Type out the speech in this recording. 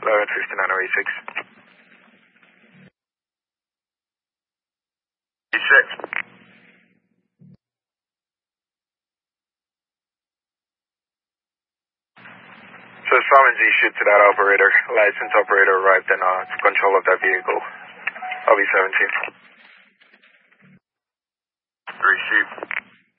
1159 E6. So summons issued to that operator. Licensed operator arrived and took control of that vehicle. OV-17. Receive.